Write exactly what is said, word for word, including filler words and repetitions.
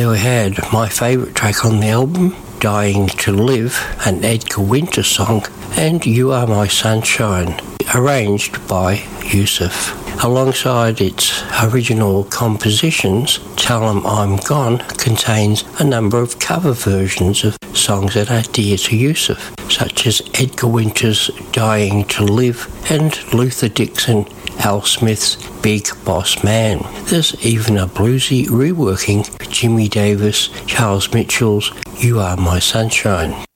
There we had my favourite track on the album, Dying to Live, an Edgar Winter song, and You Are My Sunshine, arranged by Yusuf. Alongside its original compositions, Tell 'Em I'm Gone contains a number of cover versions of songs that are dear to Yusuf, such as Edgar Winter's Dying to Live and Luther Dixon Al Smith's Big Boss Man. There's even a bluesy reworking of Jimmy Davis, Charles Mitchell's You Are My Sunshine.